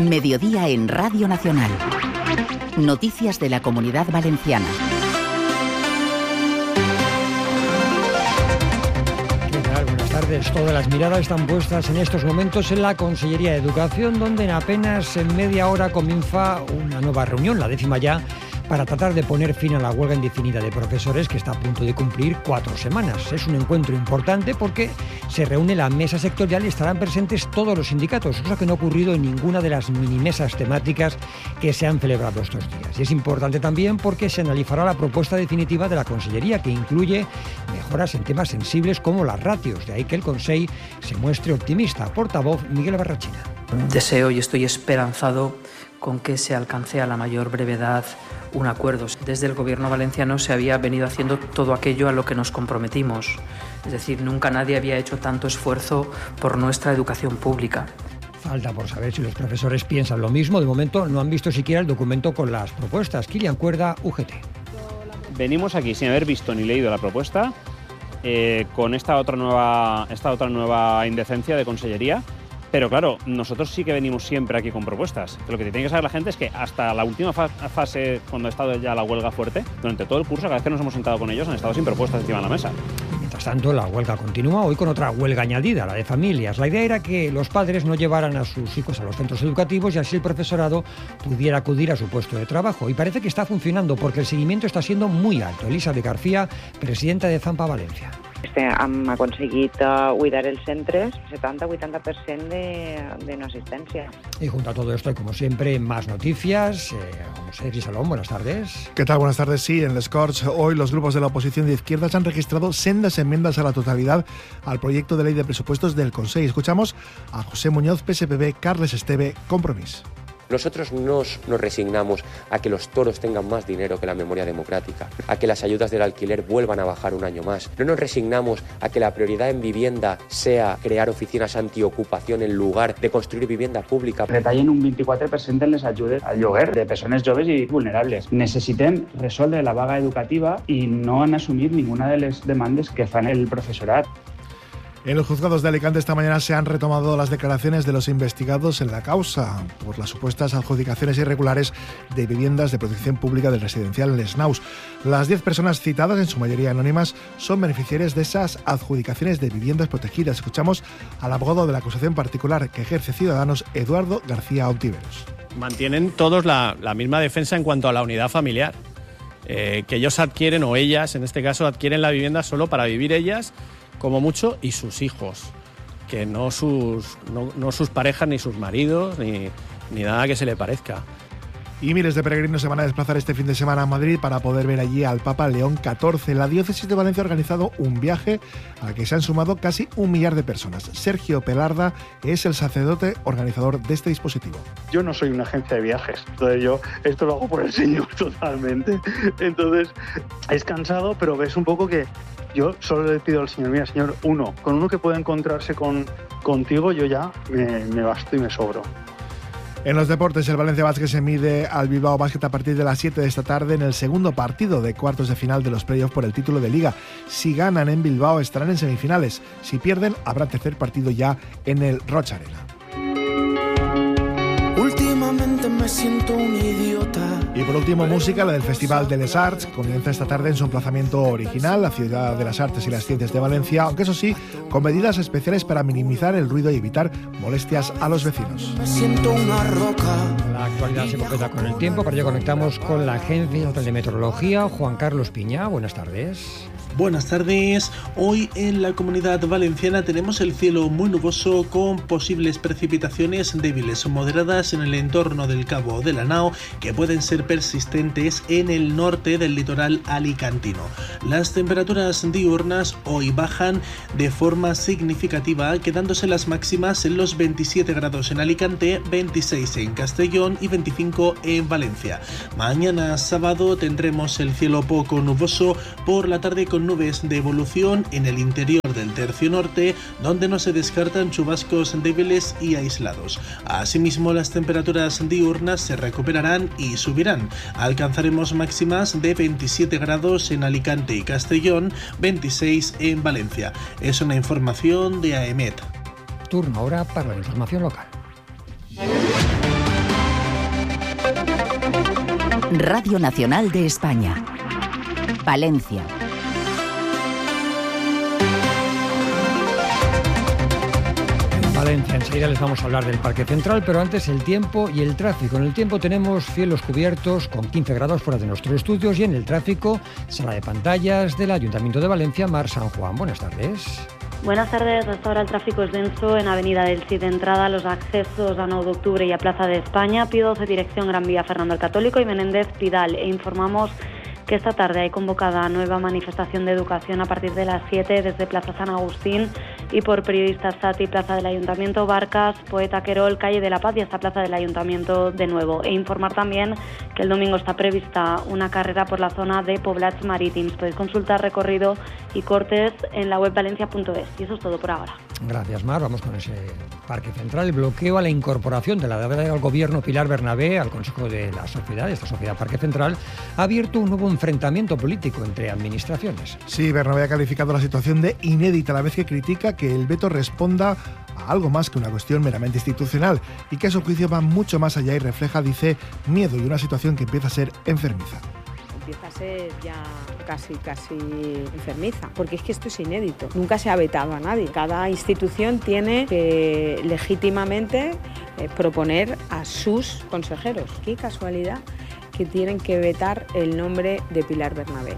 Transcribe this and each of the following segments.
Mediodía en Radio Nacional. Noticias de la Comunidad Valenciana. ¿Qué tal? Buenas tardes. Todas las miradas están puestas en estos momentos en la Consellería de Educación, donde en apenas media hora comienza una nueva reunión, la 10ª ya, para tratar de poner fin a la huelga indefinida de profesores que está a punto de cumplir 4 semanas. Es un encuentro importante porque se reúne la mesa sectorial y estarán presentes todos los sindicatos, cosa que no ha ocurrido en ninguna de las minimesas temáticas que se han celebrado estos días. Y es importante también porque se analizará la propuesta definitiva de la Consellería, que incluye mejoras en temas sensibles como las ratios. De ahí que el Consell se muestre optimista. Portavoz Miguel Barrachina. Deseo y estoy esperanzado con que se alcance a la mayor brevedad un acuerdo. Desde el Gobierno valenciano se había venido haciendo todo aquello a lo que nos comprometimos. Es decir, nunca nadie había hecho tanto esfuerzo por nuestra educación pública. Falta por saber si los profesores piensan lo mismo. De momento no han visto siquiera el documento con las propuestas. Kilian Cuerda, UGT. Venimos aquí sin haber visto ni leído la propuesta, con esta otra nueva indecencia de Consellería. Pero claro, nosotros sí que venimos siempre aquí con propuestas. Lo que tiene que saber la gente es que hasta la última fase, cuando ha estado ya la huelga fuerte, durante todo el curso, cada vez que nos hemos sentado con ellos, han estado sin propuestas encima de la mesa. Mientras tanto, la huelga continúa hoy con otra huelga añadida, la de familias. La idea era que los padres no llevaran a sus hijos a los centros educativos y así el profesorado pudiera acudir a su puesto de trabajo. Y parece que está funcionando porque el seguimiento está siendo muy alto. Elizabeth García, presidenta de Zampa Valencia. Hem aconseguit buidar els centres 70-80% de no asistencia. Y junto a todo esto, como siempre, más noticias. José Salón, buenas tardes. ¿Qué tal? Buenas tardes. Sí, en Les Corts hoy los grupos de la oposición de izquierdas han registrado sendas enmiendas a la totalidad al proyecto de ley de presupuestos del Consell. Escuchamos a José Muñoz, PSPB, Carles Esteve, Compromís. Nosotros no nos resignamos a que los toros tengan más dinero que la memoria democrática, a que las ayudas del alquiler vuelvan a bajar un año más. No nos resignamos a que la prioridad en vivienda sea crear oficines antiocupación en lugar de construir vivienda pública. Retallen un 24% en les ajudes al lloguer de persones joves i vulnerables. Necessitem resoldre la vaga educativa i no han assumit ninguna de les demandes que fan el professorat. En los juzgados de Alicante esta mañana se han retomado las declaraciones de los investigados en la causa por las supuestas adjudicaciones irregulares de viviendas de protección pública del residencial Les Naus. Las 10 personas citadas, en su mayoría anónimas, son beneficiarias de esas adjudicaciones de viviendas protegidas. Escuchamos al abogado de la acusación particular que ejerce Ciudadanos, Eduardo García Ontiveros. Mantienen todos la misma defensa en cuanto a la unidad familiar. Que ellos adquieren, o ellas en este caso, adquieren la vivienda solo para vivir ellas, como mucho, y sus hijos, que no sus parejas, ni sus maridos, ni nada que se le parezca. Y miles de peregrinos se van a desplazar este fin de semana a Madrid para poder ver allí al Papa León XIV. La Diócesis de Valencia ha organizado un viaje al que se han sumado casi 1 millar de personas. Sergio Pelarda es el sacerdote organizador de este dispositivo. Yo no soy una agencia de viajes, entonces yo esto lo hago por el Señor totalmente. Entonces es cansado, pero ves un poco que yo solo le pido al Señor, mira Señor, con uno que pueda encontrarse contigo, yo ya me basto y me sobro. En los deportes, el Valencia Basket se mide al Bilbao Basket a partir de las 7 de esta tarde en el segundo partido de cuartos de final de los playoffs por el título de Liga. Si ganan en Bilbao estarán en semifinales. Si pierden, habrá tercer partido ya en el Roig Arena. Últimamente me siento un idiota. Y por último, música, la del Festival de Les Arts. Comienza esta tarde en su emplazamiento original, la Ciudad de las Artes y las Ciencias de Valencia, aunque eso sí, con medidas especiales para minimizar el ruido y evitar molestias a los vecinos. Me siento una roca. La actualidad se completa con el tiempo. Para ello conectamos con la Agencia Estatal de Meteorología. Juan Carlos Piña, buenas tardes. Buenas tardes. Hoy en la Comunidad Valenciana tenemos el cielo muy nuboso con posibles precipitaciones débiles o moderadas en el entorno del Cabo de la Nao que pueden ser persistentes en el norte del litoral alicantino. Las temperaturas diurnas hoy bajan de forma significativa, quedándose las máximas en los 27 grados en Alicante, 26 en Castellón y 25 en Valencia. Mañana sábado tendremos el cielo poco nuboso, por la tarde con nubes de evolución en el interior del tercio norte, donde no se descartan chubascos débiles y aislados. Asimismo, las temperaturas diurnas se recuperarán y subirán. Alcanzaremos máximas de 27 grados en Alicante y Castellón, 26 en Valencia. Es una información de AEMET. Turno ahora para la información local. Radio Nacional de España. Palencia. Valencia, enseguida les vamos a hablar del Parque Central, pero antes el tiempo y el tráfico. En el tiempo tenemos cielos cubiertos con 15 grados fuera de nuestros estudios y en el tráfico, sala de pantallas del Ayuntamiento de Valencia, Mar San Juan. Buenas tardes. Buenas tardes. Hasta ahora el tráfico es denso en Avenida del Cid de entrada, los accesos a 9 de octubre y a Plaza de España, Pío 12 dirección Gran Vía Fernando el Católico y Menéndez Pidal. E informamos que esta tarde hay convocada nueva manifestación de educación a partir de las 7 desde Plaza San Agustín y por Periodistas Sati, Plaza del Ayuntamiento, Barcas, Poeta Querol, Calle de la Paz y hasta Plaza del Ayuntamiento de nuevo. E informar también que el domingo está prevista una carrera por la zona de Poblats Marítims. Podéis consultar recorrido y cortes en la web valencia.es. Y eso es todo por ahora. Gracias, Mar. Vamos con ese Parque Central. El bloqueo a la incorporación de la delegada del Gobierno Pilar Bernabé al Consejo de la Sociedad, esta Sociedad Parque Central, ha abierto un nuevo enfrentamiento político entre administraciones. Sí, Bernabé ha calificado la situación de inédita a la vez que critica que el veto responda a algo más que una cuestión meramente institucional y que a su juicio va mucho más allá y refleja, dice, miedo y una situación que empieza a ser enfermiza. Empieza a ser ya casi enfermiza, porque es que esto es inédito. Nunca se ha vetado a nadie. Cada institución tiene que legítimamente proponer a sus consejeros. Qué casualidad que tienen que vetar el nombre de Pilar Bernabé.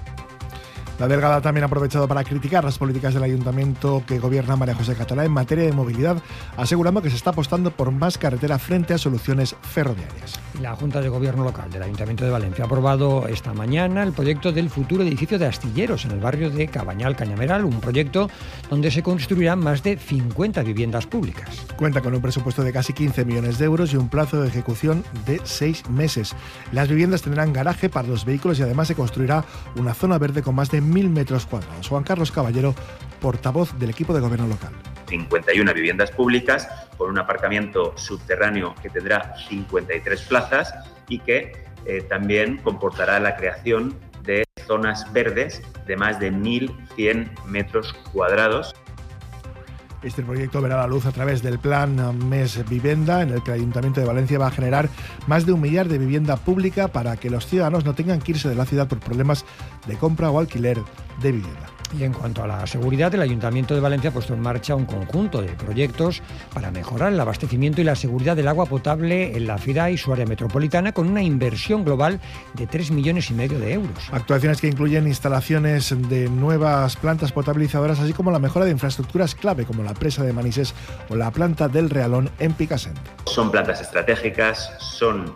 La delegada también ha aprovechado para criticar las políticas del ayuntamiento que gobierna María José Catalá en materia de movilidad, asegurando que se está apostando por más carretera frente a soluciones ferroviarias. La Junta de Gobierno Local del Ayuntamiento de Valencia ha aprobado esta mañana el proyecto del futuro edificio de astilleros en el barrio de Cabañal Cañameral, un proyecto donde se construirán más de 50 viviendas públicas. Cuenta con un presupuesto de casi 15 millones de euros y un plazo de ejecución de 6 meses. Las viviendas tendrán garaje para los vehículos y además se construirá una zona verde con más de 1.000 metros cuadrados. Juan Carlos Caballero, portavoz del equipo de gobierno local. 51 viviendas públicas con un aparcamiento subterráneo que tendrá 53 plazas y que también comportará la creación de zonas verdes de más de 1.100 metros cuadrados. Este proyecto verá la luz a través del plan MES Vivienda, en el que el Ayuntamiento de Valencia va a generar más de 1 millar de vivienda pública para que los ciudadanos no tengan que irse de la ciudad por problemas de compra o alquiler de vivienda. Y en cuanto a la seguridad, el Ayuntamiento de Valencia ha puesto en marcha un conjunto de proyectos para mejorar el abastecimiento y la seguridad del agua potable en la ciudad y su área metropolitana, con una inversión global de 3,5 millones de euros. Actuaciones que incluyen instalaciones de nuevas plantas potabilizadoras, así como la mejora de infraestructuras clave, como la presa de Manises o la planta del Realón en Picassent. Son plantas estratégicas, son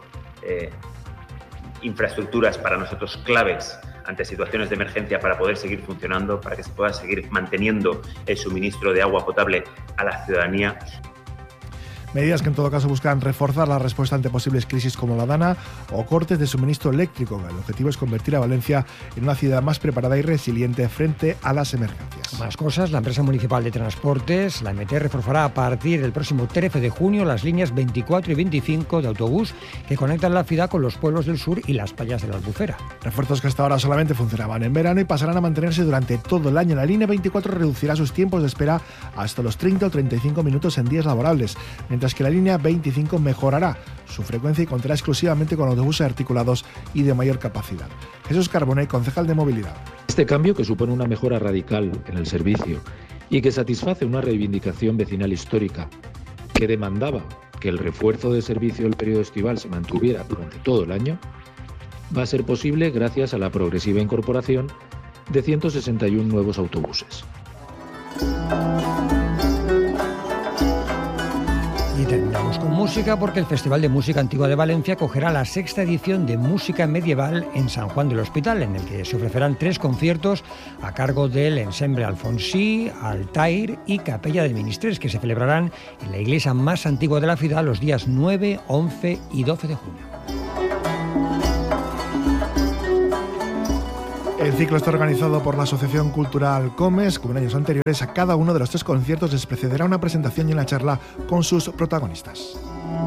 infraestructuras para nosotros claves ante situaciones de emergencia para poder seguir funcionando, para que se pueda seguir manteniendo el suministro de agua potable a la ciudadanía. Medidas que en todo caso buscan reforzar la respuesta ante posibles crisis como la DANA o cortes de suministro eléctrico. El objetivo es convertir a Valencia en una ciudad más preparada y resiliente frente a las emergencias. Más cosas, la empresa municipal de transportes, la MT, reforzará a partir del próximo 13 de junio las líneas 24 y 25 de autobús que conectan la ciudad con los pueblos del sur y las playas de la Albufera. Refuerzos que hasta ahora solamente funcionaban en verano y pasarán a mantenerse durante todo el año. La línea 24 reducirá sus tiempos de espera hasta los 30 o 35 minutos en días laborables, mientras que la línea 25 mejorará su frecuencia y contará exclusivamente con autobuses articulados y de mayor capacidad. Jesús Carbonell, concejal de Movilidad. Este cambio, que supone una mejora radical en el servicio y que satisface una reivindicación vecinal histórica que demandaba que el refuerzo de servicio del periodo estival se mantuviera durante todo el año, va a ser posible gracias a la progresiva incorporación de 161 nuevos autobuses. Y terminamos con música porque el Festival de Música Antigua de Valencia acogerá la 6ª edición de Música Medieval en San Juan del Hospital, en el que se ofrecerán 3 conciertos a cargo del Ensemble Alfonsí, Altair y Capella de Ministres, que se celebrarán en la iglesia más antigua de la ciudad los días 9, 11 y 12 de junio. El ciclo está organizado por la Asociación Cultural Comes. Como en años anteriores, a cada uno de los 3 conciertos les precederá una presentación y una charla con sus protagonistas.